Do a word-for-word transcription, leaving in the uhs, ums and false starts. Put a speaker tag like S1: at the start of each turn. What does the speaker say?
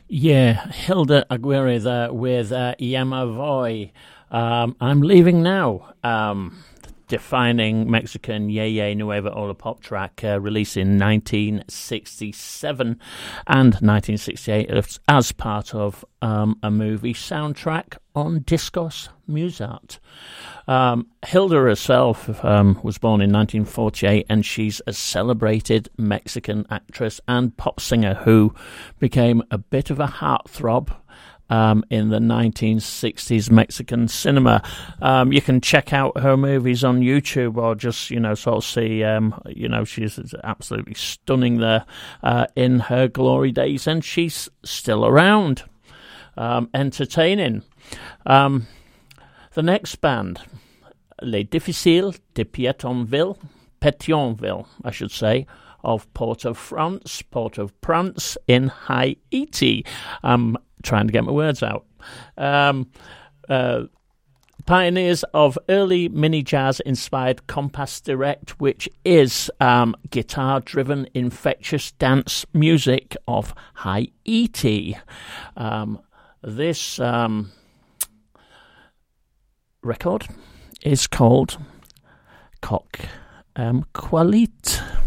S1: Yeah, Hilda Aguirre there with uh, Yamavoy. Um, I'm leaving now. Um, defining Mexican Ye Ye Nueva Ola pop track, uh, released in nineteen sixty-seven and nineteen sixty-eight as, as part of um, a movie soundtrack on Discos Musart. Um, Hilda herself um, was born in nineteen forty-eight, and she's a celebrated Mexican actress and pop singer who became a bit of a heartthrob Um, in the nineteen sixties Mexican cinema. Um, you can check out her movies on YouTube, or just, you know, sort of see, um, you know, she's absolutely stunning there uh, in her glory days, and she's still around, um, entertaining. Um, the next band, Les Difficiles de Pétionville, Pétionville, I should say, of Port-au-France, Port-au-Prince in Haiti. Um, trying to get my words out. Um, uh, pioneers of early mini jazz inspired Compass Direct, which is um, guitar driven infectious dance music of Haiti. Um, this um, record is called Coq um, Qualit.